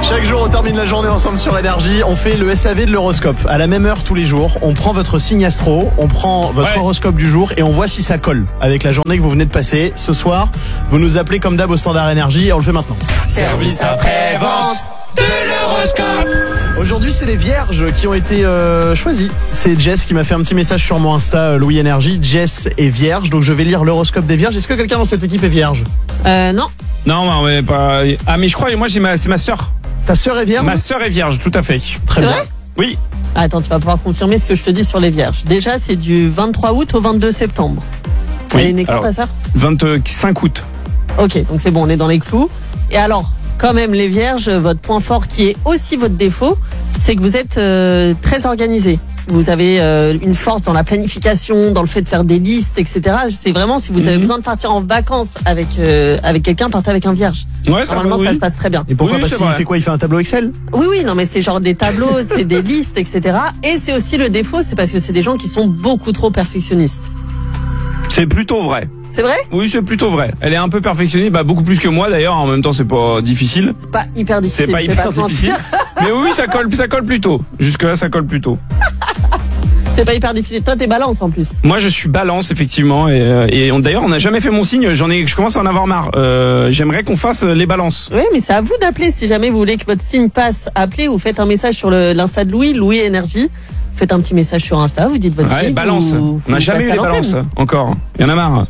Chaque jour, on termine la journée ensemble sur Énergie. On fait le SAV de l'horoscope. À la même heure tous les jours, on prend votre signe astro, on prend votre horoscope du jour et on voit si ça colle avec la journée que vous venez de passer. Ce soir, vous nous appelez comme d'hab au standard Énergie et on le fait maintenant. Service après-vente de l'horoscope. Aujourd'hui, c'est les vierges qui ont été choisis. C'est Jess qui m'a fait un petit message sur mon Insta, Louis Énergie. Jess est vierge, donc je vais lire l'horoscope des vierges. Est-ce que quelqu'un dans cette équipe est vierge? Non. Non, mais pas. Ah, mais je crois, moi, c'est ma sœur. Ta sœur est vierge? Ma sœur est vierge, tout à fait. Très bien. Vrai? Oui. Attends, tu vas pouvoir confirmer ce que je te dis sur les vierges. Déjà, c'est du 23 août au 22 septembre. Elle est née quand, ta sœur? 25 août. Ok, donc c'est bon, on est dans les clous. Et alors, quand même, les vierges, votre point fort qui est aussi votre défaut, c'est que vous êtes très organisés. Vous avez une force dans la planification, dans le fait de faire des listes, etc. C'est vraiment, si vous avez besoin de partir en vacances avec quelqu'un, partez avec un vierge. Ouais, normalement, ça se passe très bien. Et pourquoi? Oui, Parce c'est qu'il vrai. fait quoi? Il fait un tableau Excel? Oui, non, mais c'est genre des tableaux, c'est des listes, etc. Et c'est aussi le défaut, c'est parce que c'est des gens qui sont beaucoup trop perfectionnistes. C'est plutôt vrai. C'est vrai? Oui, c'est plutôt vrai. Elle est un peu perfectionniste, beaucoup plus que moi d'ailleurs. En même temps, c'est pas difficile. Pas hyper difficile. C'est pas je vais hyper te mentir. difficile. Mais oui, ça colle plutôt. Jusque-là, ça colle plutôt. C'est pas hyper difficile. Toi, t'es balance en plus. Moi, je suis balance, effectivement. D'ailleurs, on n'a jamais fait mon signe. Je commence à en avoir marre. J'aimerais qu'on fasse les balances. Oui, mais c'est à vous d'appeler si jamais vous voulez que votre signe passe. Appelez ou faites un message sur l'Insta de Louis Énergie. Faites un petit message sur Insta, vous dites votre signe. Balance. On n'a jamais eu les balances encore. Il y en a marre.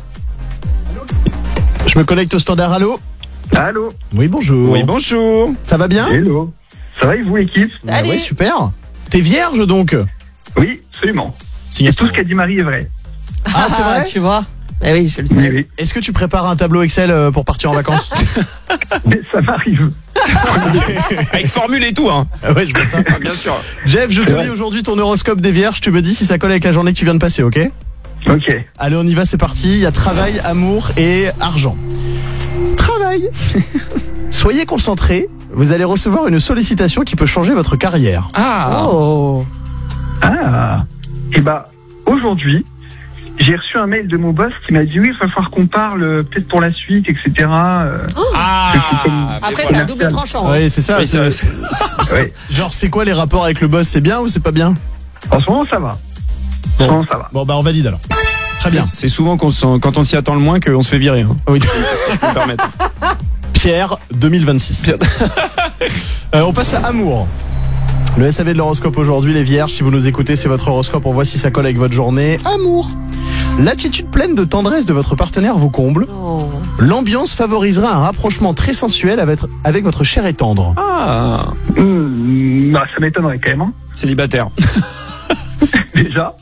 Je me connecte au standard. Allô? Allô? Oui, bonjour. Oui, bonjour. Ça va bien? Hello. Ça va et vous, l'équipe? Ah Salut. ouais, super. T'es vierge donc? Oui, absolument. Signe Et astro. tout ce qu'a dit Marie est vrai. Ah, c'est vrai? Tu vois? Eh oui, je le sais. Oui, oui. Est-ce que tu prépares un tableau Excel pour partir en vacances? Mais ça m'arrive. Avec formule et tout, hein. Ah ouais, je vois ça. Bien sûr. Jeff, je te Ouais. lis aujourd'hui ton horoscope des vierges. Tu me dis si ça colle avec la journée que tu viens de passer, ok? Ok. Allez, on y va, c'est parti. Il y a travail, amour et argent. Travail. Soyez concentrés. Vous allez recevoir une sollicitation qui peut changer votre carrière. Ah. Oh. Ah. Et aujourd'hui, j'ai reçu un mail de mon boss qui m'a dit oui, il va falloir qu'on parle peut-être pour la suite, etc. Après, c'est voilà. un double tranchant. hein. Ouais, c'est ça. Oui, c'est- Ouais. Genre, c'est quoi les rapports avec le boss? C'est bien ou c'est pas bien? En ce moment, ça va. En ce moment, ça va. Bon, on valide alors. Très bien. C'est souvent quand on s'y attend le moins qu'on se fait virer. Hein, Oui. si je peux me permettre. Pierre 2026. On passe à amour. Le SAV de l'horoscope aujourd'hui, les vierges. Si vous nous écoutez, c'est votre horoscope. On voit si ça colle avec votre journée. Amour. L'attitude pleine de tendresse de votre partenaire vous comble. Oh. L'ambiance favorisera un rapprochement très sensuel avec votre chair et tendre. Ah. Ça m'étonnerait quand même. Hein. Célibataire. Déjà.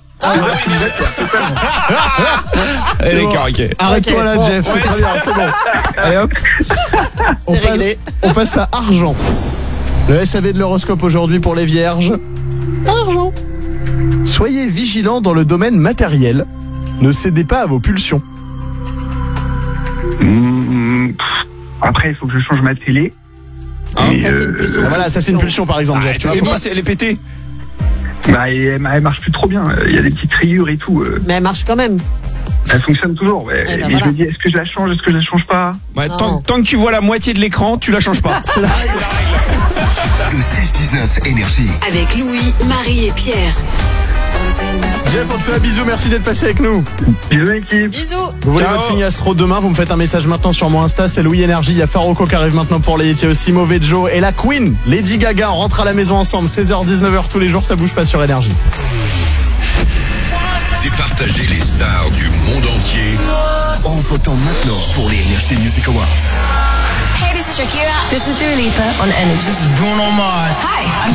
D'accord, ok. Arrête-toi Ok, là, bon. Jeff. C'est Ouais, très bien, c'est bon. Allez hop. On C'est passe, réglé. on passe à argent. Le SAV de l'horoscope aujourd'hui pour les vierges. Argent. Soyez vigilants dans le domaine matériel. Ne cédez pas à vos pulsions. Après, il faut que je change ma télé. Hein, Et, Ça, c'est une pulsion. Voilà, ça c'est une pulsion par exemple, Jeff. Tu vois, faut pas, elle est pétée. Elle marche plus trop bien. Il y a des petites rayures et tout. Mais elle marche quand même. Elle fonctionne toujours. Ouais. Eh ben Mais voilà. je me dis, est-ce que je la change, est-ce que je la change pas? Ouais, Non. tant que tu vois la moitié de l'écran, tu la changes pas. C'est la- Le 6-19 Énergie. Avec Louis, Marie et Pierre. Jeff, on te fait un bisou, merci d'être passé avec nous. Bisous, l'équipe. Bisous. Vous voulez Ciao. votre signe astro demain, vous me faites un message maintenant sur mon Insta, c'est Louis Énergie, il y a Faroko qui arrive maintenant pour les hits, il y a aussi Mauvais Joe et la Queen, Lady Gaga, on rentre à la maison ensemble, 16h-19h tous les jours, ça bouge pas sur Énergie. Départager les stars du monde entier en votant maintenant pour les Energy Music Awards. Hey, this is Shakira. This is Dua Lipa on Energy. Hi, I'm